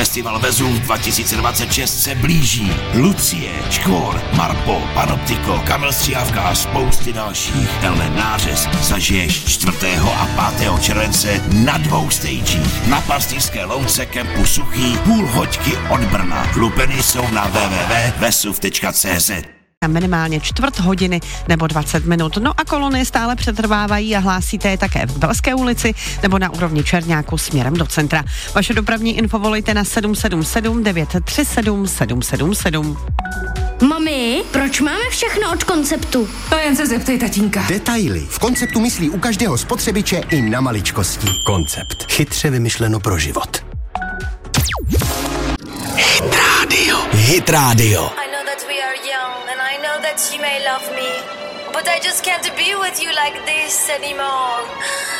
Festival Vezuv 2026 se blíží. Lucie, Škvor, Marpo, Panoptiko, Kamil Stříhavka a spousty dalších. Tenhle nářez zažiješ 4. a 5. července na 2 stagích. Na Pastýřské louce kempu Suchý, půl hoďky od Brna. Lupeny jsou na www.vesuv.cz. Minimálně 1/4 hodiny nebo 20 minut. No a kolony stále přetrvávají a hlásíte je také v Velské ulici nebo na úrovni Čerňáku směrem do centra. Vaše dopravní info volejte na 777 937 777. Mami, proč máme všechno od Konceptu? To jen se zeptej tatínka. Detaily. V Konceptu myslí u každého spotřebiče i na maličkosti. Koncept. Chytře vymyšleno pro život. Hit Radio. I know that we are young and I know that you may love me, but I just can't be with you like this anymore.